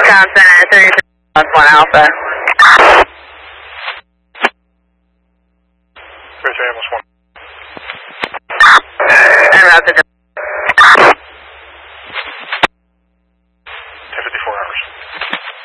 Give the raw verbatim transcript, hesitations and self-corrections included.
Wisconsin at thirty-six plus one Alpha. thirty-three plus one. And route to